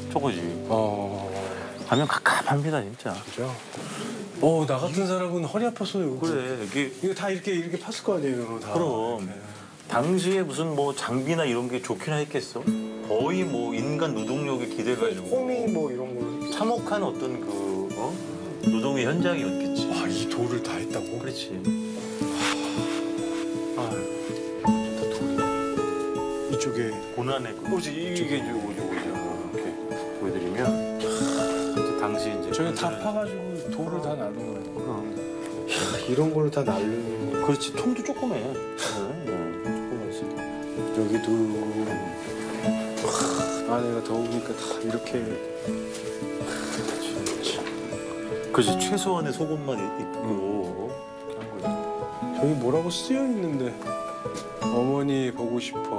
저거지. 가면 갑갑합니다 진짜. 진짜. 나 같은 사람은 허리 아팠어요. 그래 이거 다 이렇게 팠을 거 아니에요. 다. 그럼 이렇게. 당시에 무슨 뭐 장비나 이런 게 좋긴 했겠어? 거의 뭐 인간 노동력에 기대가지고 홈이 뭐 이런 걸로. 참혹한 어떤 그 노동의 현장이었겠지. 이 돌을 다 했다고? 그렇지. 이쪽에. 고난의 그거지 이게 이제 오죠 이렇게 보여드리면 이제 당시 이제 저기 다 건설을- 파가지고 돌을 다 나눈 거예요. 그럼. 이런 거를 다 날르는 거. 그렇지 통도 조그매. 조그매지. 여기도 안에가 더우니까 다 이렇게. 그렇지 최소한의 속옷만 입고 한 거지. 저기 뭐라고 쓰여 있는데 어머니 보고 싶어.